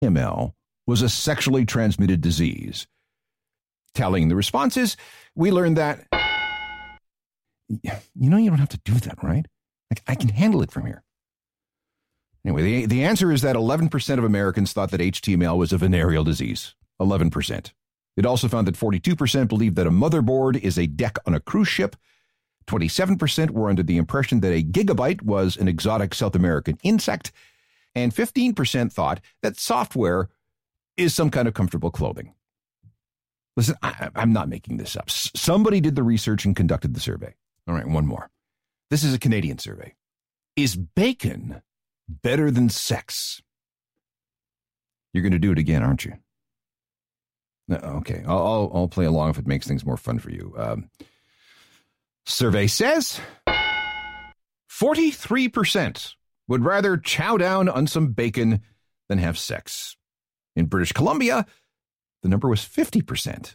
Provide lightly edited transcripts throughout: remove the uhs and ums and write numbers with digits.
HTML was a sexually transmitted disease. Tallying the responses, we learned that, you don't have to do that, right? Like, I can handle it from here. Anyway, the answer is that 11% of Americans thought that HTML was a venereal disease. 11%. It also found that 42% believed that a motherboard is a deck on a cruise ship. 27% were under the impression that a gigabyte was an exotic South American insect. And 15% thought that software is some kind of comfortable clothing. Listen, I'm not making this up. Somebody did the research and conducted the survey. All right, one more. This is a Canadian survey. Is bacon better than sex? You're going to do it again, aren't you? No, okay, I'll play along if it makes things more fun for you. Survey says 43% would rather chow down on some bacon than have sex. In British Columbia, the number was 50%.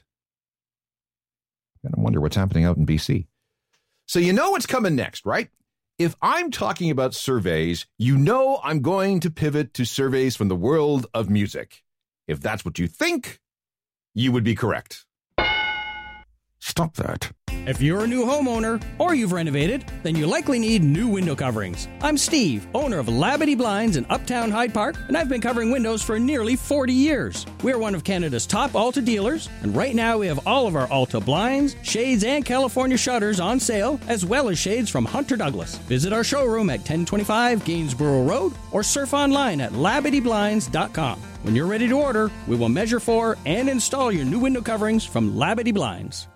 I wonder what's happening out in BC. So you know what's coming next, right? If I'm talking about surveys, you know I'm going to pivot to surveys from the world of music. If that's what you think, you would be correct. Stop that. If you're a new homeowner or you've renovated, then you likely need new window coverings. I'm Steve, owner of Labadee Blinds in Uptown Hyde Park, and I've been covering windows for nearly 40 years. We're one of Canada's top Alta dealers, and right now we have all of our Alta blinds, shades, and California shutters on sale, as well as shades from Hunter Douglas. Visit our showroom at 1025 Gainsborough Road or surf online at LabadeeBlinds.com. When you're ready to order, we will measure for and install your new window coverings from Labadee Blinds.